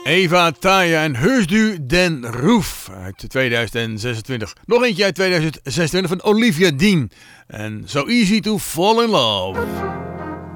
Eva Taya en Heus du den Roof uit 2026. Nog eentje uit 2026 van Olivia Dean. En So Easy to Fall in Love.